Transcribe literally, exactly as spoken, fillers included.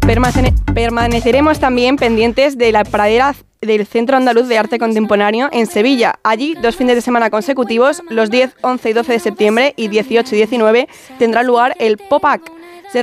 Permane- permaneceremos también pendientes de la pradera del Centro Andaluz de Arte Contemporáneo en Sevilla. Allí, dos fines de semana consecutivos, los diez, once y doce de septiembre y dieciocho y diecinueve, tendrá lugar el Pop-Up.